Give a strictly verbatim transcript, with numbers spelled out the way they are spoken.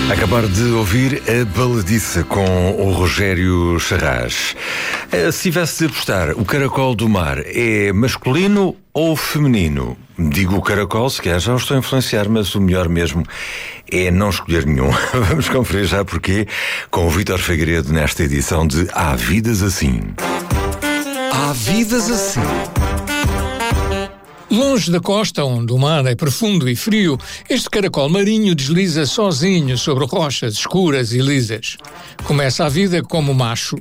Acabar de ouvir a baladiça com o Rogério Charras. Se tivesse de apostar, o caracol do mar é masculino ou feminino? Digo o caracol, se quer, já o estou a influenciar, mas o melhor mesmo é não escolher nenhum. Vamos conferir já porquê com o Vítor Figueiredo nesta edição de Há Vidas Assim. Há vidas assim. Longe da costa, onde o mar é profundo e frio, este caracol marinho desliza sozinho sobre rochas escuras e lisas. Começa a vida como macho